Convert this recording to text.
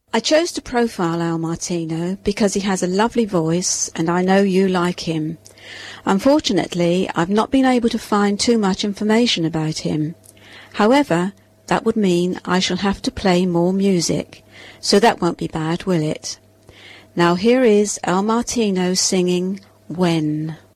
I chose to profile Al Martino because he has a lovely voice and I know you like him. Unfortunately, I've not been able to find too much information about him. However, that would mean I shall have to play more music, so that won't be bad, will it? Now here is Al Martino singing When.